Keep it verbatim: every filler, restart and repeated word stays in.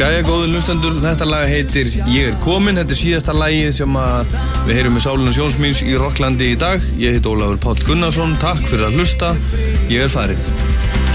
Jæja, góðu hlustendur, þetta lag heitir Ég er komin, þetta er síðasta lagið sem að við heyrum með Sálina Sjónsmíns í Rokklandi í dag. Ég heit Ólafur Páll Gunnarsson, takk fyrir að hlusta, ég er farið.